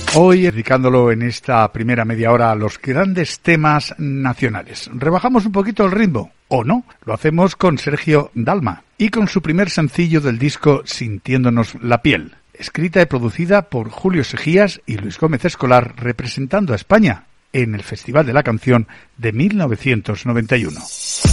Hoy dedicándolo en esta primera media hora a los grandes temas nacionales. Rebajamos un poquito el ritmo, ¿o no? Lo hacemos con Sergio Dalma y con su primer sencillo del disco Sintiéndonos la piel, escrita y producida por Julio Sejías y Luis Gómez Escolar, representando a España en el Festival de la Canción de 1991.